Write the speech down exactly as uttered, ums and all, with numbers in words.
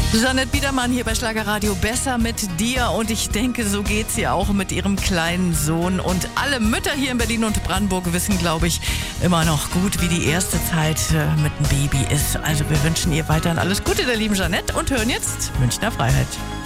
Jeanette Biedermann hier bei Schlagerradio, besser mit dir. Und ich denke, so geht's ihr auch mit ihrem kleinen Sohn. Und alle Mütter hier in Berlin und Brandenburg wissen, glaube ich, immer noch gut, wie die erste Zeit mit dem Baby ist. Also wir wünschen ihr weiterhin alles Gute, der lieben Jeanette, und hören jetzt Münchner Freiheit.